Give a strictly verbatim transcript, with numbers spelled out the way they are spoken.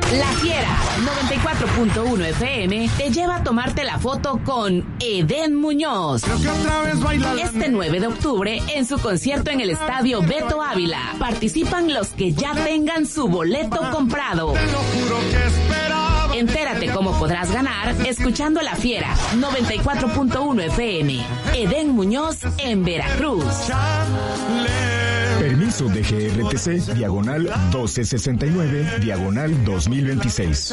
La Fiera noventa y cuatro punto uno F M te lleva a tomarte la foto con Edén Muñoz. Este nueve de octubre en su concierto en el Estadio Beto Ávila. Participan los que ya tengan su boleto comprado. Entérate cómo podrás ganar escuchando La Fiera noventa y cuatro punto uno F M. Edén Muñoz en Veracruz. Permiso de G R T C, diagonal doce sesenta y nueve, diagonal dos mil veintiséis.